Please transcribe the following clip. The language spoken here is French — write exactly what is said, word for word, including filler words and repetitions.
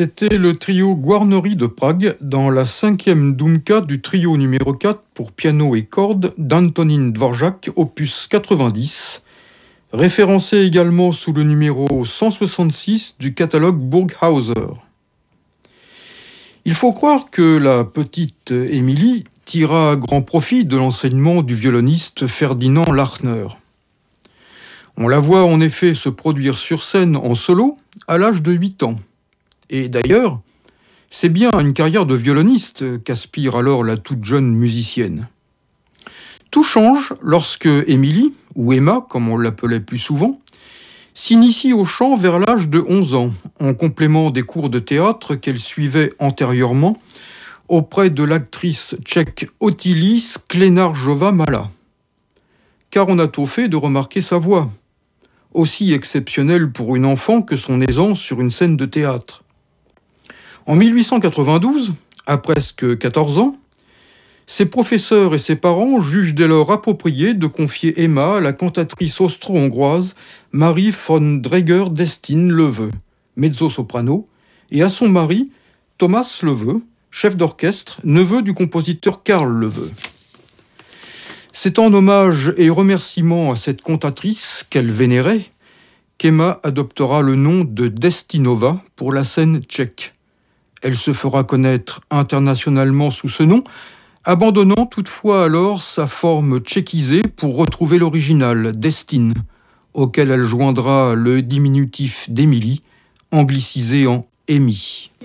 C'était le trio Guarneri de Prague dans la cinquième Doumka du trio numéro quatre pour piano et cordes d'Antonín Dvořák, opus quatre-vingt-dix, référencé également sous le numéro cent soixante-six du catalogue Burghauser. Il faut croire que la petite Émilie tira grand profit de l'enseignement du violoniste Ferdinand Lachner. On la voit en effet se produire sur scène en solo à l'âge de huit ans. Et d'ailleurs, c'est bien à une carrière de violoniste qu'aspire alors la toute jeune musicienne. Tout change lorsque Émilie, ou Emma comme on l'appelait plus souvent, s'initie au chant vers l'âge de onze ans, en complément des cours de théâtre qu'elle suivait antérieurement auprès de l'actrice tchèque Ottilie Sklenarjová-Malá. Car on a tôt fait de remarquer sa voix, aussi exceptionnelle pour une enfant que son aisance sur une scène de théâtre. En mille huit cent quatre-vingt-douze, à presque quatorze ans, ses professeurs et ses parents jugent dès lors approprié de confier Emma à la cantatrice austro-hongroise Marie von Dräger-Destin-Leveux, mezzo-soprano, et à son mari Thomas Leveux, chef d'orchestre, neveu du compositeur Karl Leveux. C'est en hommage et remerciement à cette cantatrice qu'elle vénérait qu'Emma adoptera le nom de Destinova pour la scène tchèque. Elle se fera connaître internationalement sous ce nom, abandonnant toutefois alors sa forme tchéquisée pour retrouver l'original, Destin, auquel elle joindra le diminutif d'Émilie, anglicisé en Amy.